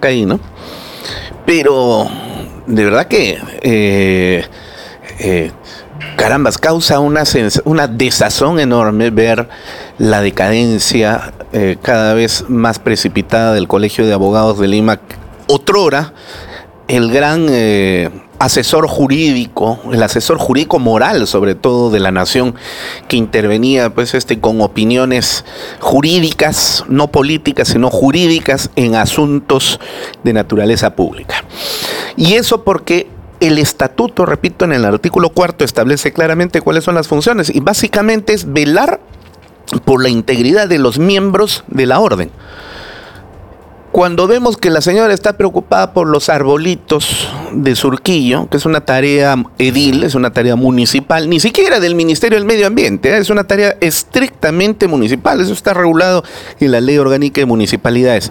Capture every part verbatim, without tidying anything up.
bronca ahí, ¿no? Pero de verdad que eh, eh, carambas, causa una, una desazón enorme ver la decadencia eh, cada vez más precipitada del Colegio de Abogados de Lima. Otrora, el gran eh, asesor jurídico, el asesor jurídico moral, sobre todo de la nación, que intervenía pues este con opiniones jurídicas, no políticas, sino jurídicas en asuntos de naturaleza pública. Y eso porque el estatuto, repito, en el artículo cuarto establece claramente cuáles son las funciones y básicamente es velar por la integridad de los miembros de la orden. Cuando vemos que la señora está preocupada por los arbolitos de Surquillo, que es una tarea edil, es una tarea municipal, ni siquiera del Ministerio del Medio Ambiente, ¿eh? Es una tarea estrictamente municipal, eso está regulado en la Ley Orgánica de Municipalidades.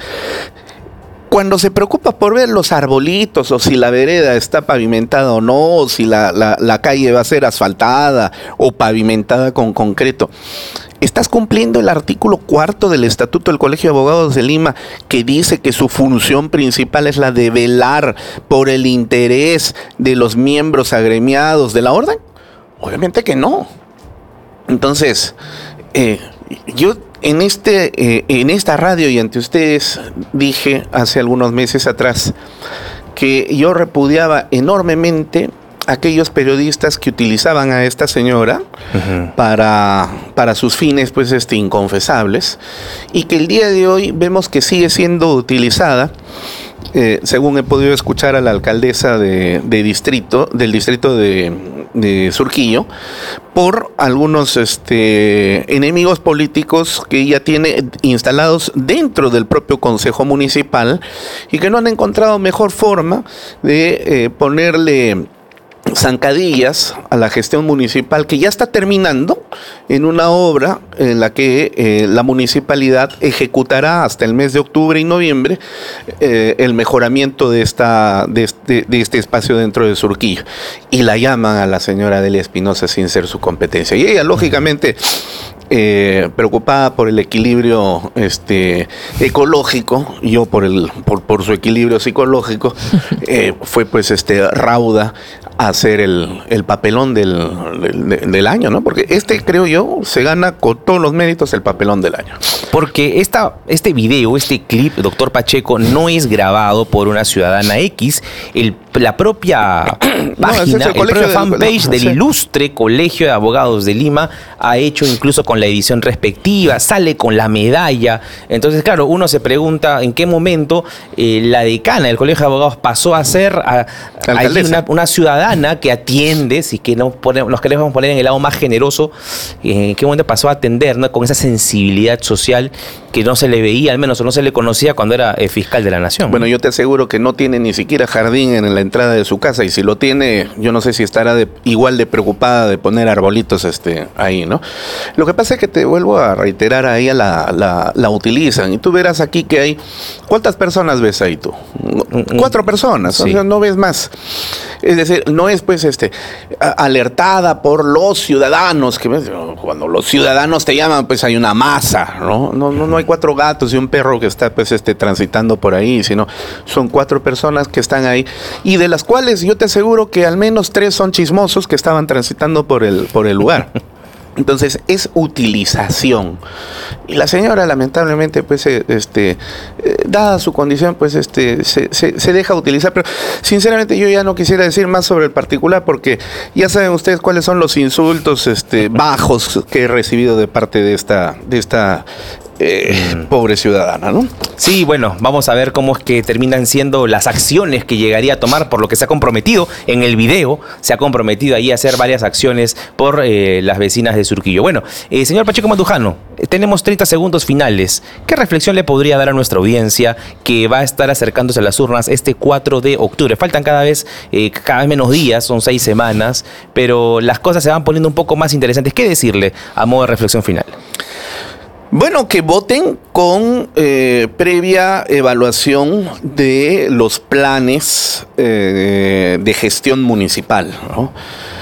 Cuando se preocupa por ver los arbolitos o si la vereda está pavimentada o no, o si la, la, la calle va a ser asfaltada o pavimentada con concreto, estás cumpliendo el artículo cuarto del Estatuto del Colegio de Abogados de Lima, que dice que su función principal es la de velar por el interés de los miembros agremiados de la orden. Obviamente que no. Entonces, eh, yo en, este, eh, en esta radio y ante ustedes dije hace algunos meses atrás que yo repudiaba enormemente aquellos periodistas que utilizaban a esta señora uh-huh. para, para sus fines pues este inconfesables, y que el día de hoy vemos que sigue siendo utilizada, eh, según he podido escuchar a la alcaldesa de, de distrito, del distrito de, de Surquillo, por algunos este, enemigos políticos que ella tiene instalados dentro del propio Consejo Municipal y que no han encontrado mejor forma de eh, ponerle zancadillas a la gestión municipal, que ya está terminando en una obra en la que eh, la municipalidad ejecutará hasta el mes de octubre y noviembre eh, el mejoramiento de, esta, de, este, de este espacio dentro de Surquillo, y la llaman a la señora Delia Espinosa sin ser su competencia, y ella lógicamente Eh, preocupada por el equilibrio este, ecológico, yo por el por, por su equilibrio psicológico, eh, fue pues este rauda a hacer el, el papelón del, del, del año, ¿no? Porque este, creo yo, se gana con todos los méritos el papelón del año. Porque esta, este video, este clip, doctor Pacheco, no es grabado por una ciudadana X. El, la propia página, no, el, el propio fanpage del sí. ilustre Colegio de Abogados de Lima ha hecho incluso con la edición respectiva, sale con la medalla. Entonces, claro, uno se pregunta en qué momento eh, la decana del Colegio de Abogados pasó a ser a, a una, una ciudadana que atiende, si que nos, pone, nos queremos poner en el lado más generoso, eh, en qué momento pasó a atender, ¿no? Con esa sensibilidad social que no se le veía, al menos, o no se le conocía cuando era eh, fiscal de la nación. Bueno, yo te aseguro que no tiene ni siquiera jardín en la entrada de su casa, y si lo tiene, yo no sé si estará de, igual de preocupada de poner arbolitos este, ahí, ¿no? Lo que pasa es que te vuelvo a reiterar, a ella la, la, la utilizan, y tú verás aquí que hay, ¿cuántas personas ves ahí tú? Cuatro personas, sí. O sea, no ves más. Es decir, no es pues este alertada por los ciudadanos, que cuando los ciudadanos te llaman, pues hay una masa, ¿no? No, no, no hay cuatro gatos y un perro que está pues este transitando por ahí, sino son cuatro personas que están ahí, y de las cuales yo te aseguro que al menos tres son chismosos que estaban transitando por el, por el lugar. Entonces es utilización, y la señora lamentablemente pues este eh, dada su condición pues este se, se, se deja utilizar, pero sinceramente yo ya no quisiera decir más sobre el particular, porque ya saben ustedes cuáles son los insultos este bajos que he recibido de parte de esta de esta Eh, mm. pobre ciudadana, ¿no? Sí, bueno, vamos a ver cómo es que terminan siendo las acciones que llegaría a tomar, por lo que se ha comprometido en el video, se ha comprometido ahí a hacer varias acciones por eh, las vecinas de Surquillo. Bueno, eh, señor Pacheco Mandujano, eh, tenemos treinta segundos finales. ¿Qué reflexión le podría dar a nuestra audiencia que va a estar acercándose a las urnas este cuatro de octubre? Faltan cada vez, eh, cada vez menos días, son seis semanas, pero las cosas se van poniendo un poco más interesantes. ¿Qué decirle a modo de reflexión final? Bueno, que voten con eh, previa evaluación de los planes eh, de gestión municipal, ¿no?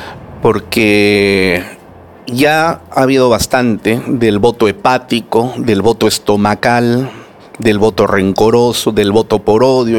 Porque ya ha habido bastante del voto hepático, del voto estomacal, del voto rencoroso, del voto por odio.